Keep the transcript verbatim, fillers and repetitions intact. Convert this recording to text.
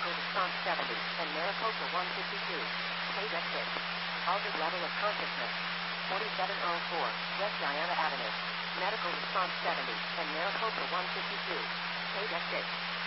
medical response seventy, and Maricopa one fifty-two. Page exit. Altered level of consciousness. forty-seven oh four, West Diana Avenue. Medical response seventy, and Maricopa one fifty-two. Page exit.